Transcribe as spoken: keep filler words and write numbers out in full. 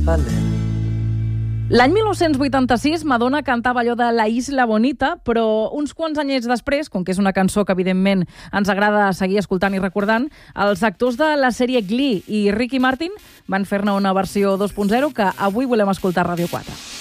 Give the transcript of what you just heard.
valent. L'any mil nou-cents vuitanta-sis, Madonna cantava allò de La Isla Bonita, però uns quants anyets després, com que és una cançó que evidentment ens agrada seguir escoltant i recordant, els actors de la sèrie Glee i Ricky Martin van fer-ne una versió dos punt zero que avui volem escoltar a Ràdio quatre.